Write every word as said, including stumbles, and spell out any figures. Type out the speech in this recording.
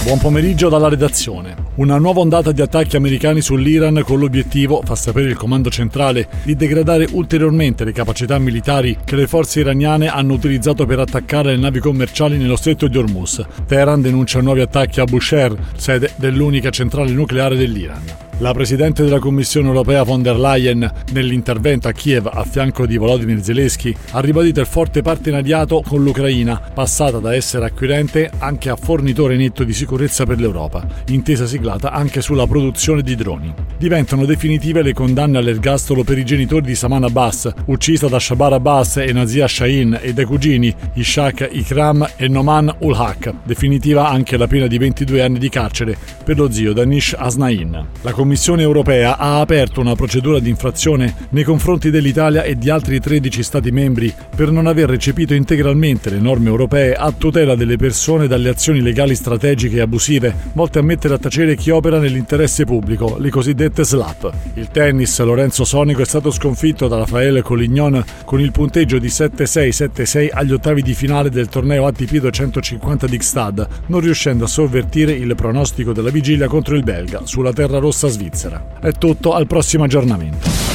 Buon pomeriggio dalla redazione. Una nuova ondata di attacchi americani sull'Iran con l'obiettivo, fa sapere il comando centrale, di degradare ulteriormente le capacità militari che le forze iraniane hanno utilizzato per attaccare le navi commerciali nello stretto di Hormuz. Teheran denuncia nuovi attacchi a Bushehr, sede dell'unica centrale nucleare dell'Iran. La presidente della Commissione europea von der Leyen, nell'intervento a Kiev a fianco di Volodymyr Zelensky, ha ribadito il forte partenariato con l'Ucraina, passata da essere acquirente anche a fornitore netto di sicurezza per l'Europa, intesa siglata anche sulla produzione di droni. Diventano definitive le condanne all'ergastolo per i genitori di Saman Abbas, uccisa da Shabar Abbas e Nazia Shahin, e dai cugini Ishaq Ikram e Noman Ul-Haq. Definitiva anche la pena di ventidue anni di carcere per lo zio Danish Asnain. La La Commissione europea ha aperto una procedura di infrazione nei confronti dell'Italia e di altri tredici Stati membri per non aver recepito integralmente le norme europee a tutela delle persone dalle azioni legali strategiche e abusive volte a mettere a tacere chi opera nell'interesse pubblico, le cosiddette S L A P. Il tennis Lorenzo Sonico è stato sconfitto da Rafael Collignon con il punteggio di sette sei sette sei agli ottavi di finale del torneo A T P duecentocinquanta di Gstaad, non riuscendo a sovvertire il pronostico della vigilia contro il belga sulla terra rossa svizzera. È tutto, al prossimo aggiornamento.